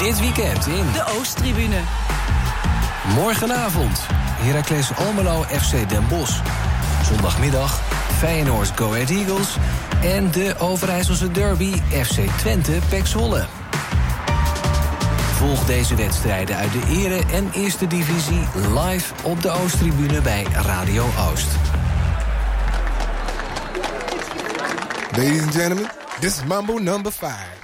Dit weekend in de Oosttribune. Morgenavond Heracles Almelo FC Den Bosch. Zondagmiddag Feyenoord Go Ahead Eagles. En de Overijsselse derby FC Twente PEC Zwolle. Volg deze wedstrijden uit de Ere- en Eerste Divisie live op de Oosttribune bij Radio Oost. Ladies and gentlemen, this is Mambo number 5.